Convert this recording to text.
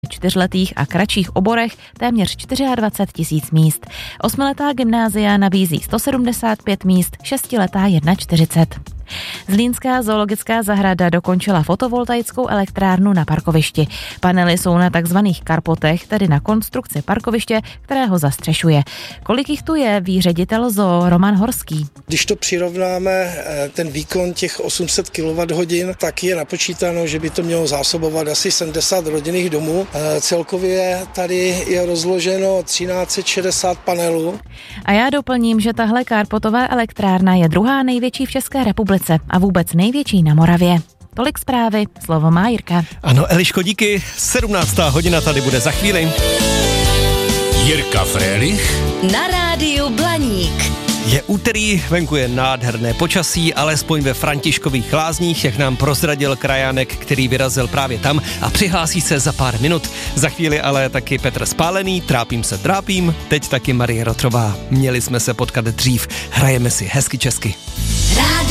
čtyřletých a kratších oborech téměř 24 000 míst. 8letá gymnázia nabízí 175 míst, 6letá 41. Zlínská zoologická zahrada dokončila fotovoltaickou elektrárnu na parkovišti. Panely jsou na takzvaných karpotech, tedy na konstrukci parkoviště, které ho zastřešuje. Kolik jich tu je, ví ředitel zoo Roman Horský. Když to přirovnáme, ten výkon těch 800 kWh, tak je napočítáno, že by to mělo zásobovat asi 70 rodinných domů. Celkově tady je rozloženo 1360 panelů. A já doplním, že tahle karpotová elektrárna je druhá největší v České republice a vůbec největší na Moravě. Tolik zprávy, slovo má Jirka. Ano, Eliško, díky. 17. hodina tady bude za chvíli. Jirka Frélich na rádiu Blaník. Je úterý, venku je nádherné počasí, alespoň ve Františkových Lázních, jak nám prozradil krajánek, který vyrazil právě tam a přihlásí se za pár minut. Za chvíli ale taky Petr Spálený, Trápím se trápím, teď taky Marie Rotrová. Měli jsme se potkat dřív, hrajeme si hezky česky.